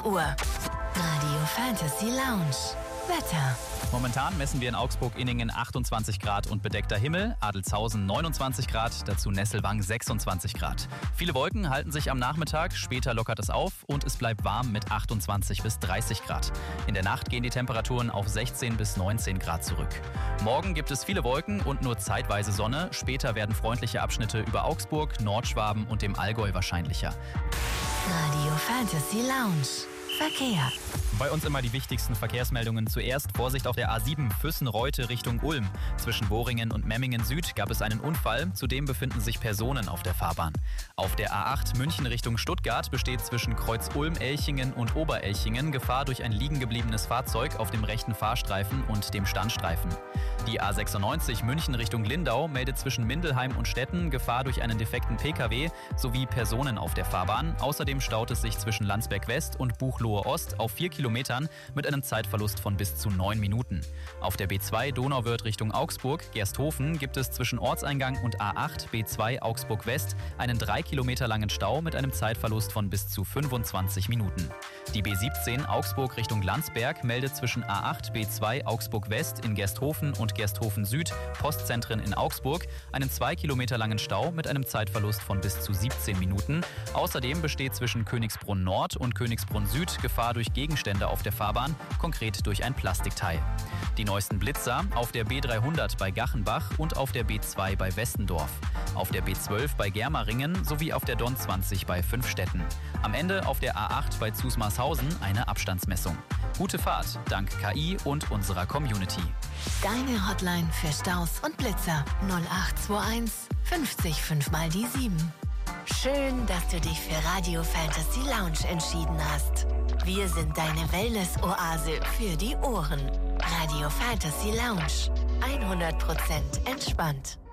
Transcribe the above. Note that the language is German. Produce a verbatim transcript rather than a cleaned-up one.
Uhr. Radio Fantasy Lounge. Wetter. Momentan messen wir in Augsburg-Inningen achtundzwanzig Grad und bedeckter Himmel, Adelzhausen neunundzwanzig Grad, dazu Nesselwang sechsundzwanzig Grad. Viele Wolken halten sich am Nachmittag, später lockert es auf und es bleibt warm mit achtundzwanzig bis dreißig Grad. In der Nacht gehen die Temperaturen auf sechzehn bis neunzehn Grad zurück. Morgen gibt es viele Wolken und nur zeitweise Sonne, später werden freundliche Abschnitte über Augsburg, Nordschwaben und dem Allgäu wahrscheinlicher. Radio Fantasy Lounge. Verkehr. Bei uns immer die wichtigsten Verkehrsmeldungen. Zuerst Vorsicht auf der A sieben Füssen-Reutte Richtung Ulm. Zwischen Boringen und Memmingen Süd gab es einen Unfall. Zudem befinden sich Personen auf der Fahrbahn. Auf der A acht München Richtung Stuttgart besteht zwischen Kreuz Ulm-Elchingen und Oberelchingen Gefahr durch ein liegen gebliebenes Fahrzeug auf dem rechten Fahrstreifen und dem Standstreifen. Die A sechsundneunzig München Richtung Lindau meldet zwischen Mindelheim und Stetten Gefahr durch einen defekten P K W sowie Personen auf der Fahrbahn. Außerdem staut es sich zwischen Landsberg West und Buchloe Ost auf vier Kilometern mit einem Zeitverlust von bis zu neun Minuten. Auf der B zwei Donauwörth Richtung Augsburg, Gersthofen, gibt es zwischen Ortseingang und A acht B zwei Augsburg West einen drei Kilometer langen Stau mit einem Zeitverlust von bis zu fünfundzwanzig Minuten. Die B siebzehn Augsburg Richtung Landsberg meldet zwischen A acht B zwei Augsburg West in Gersthofen und Gersthofen Süd, Postzentren in Augsburg, einen zwei Kilometer langen Stau mit einem Zeitverlust von bis zu siebzehn Minuten. Außerdem besteht zwischen Königsbrunn Nord und Königsbrunn Süd Gefahr durch Gegenstände auf der Fahrbahn, konkret durch ein Plastikteil. Die neuesten Blitzer auf der B dreihundert bei Gachenbach und auf der B zwei bei Westendorf. Auf der B zwölf bei Germeringen sowie auf der Don zwanzig bei Fünfstetten. Am Ende auf der A acht bei Zusmarshausen eine Abstandsmessung. Gute Fahrt, dank K I und unserer Community. Deine Hotline für Staus und Blitzer null acht zwei eins fünfzig fünf mal die sieben. Schön, dass du dich für Radio Fantasy Lounge entschieden hast. Wir sind deine Wellness-Oase für die Ohren. Radio Fantasy Lounge. hundert Prozent entspannt.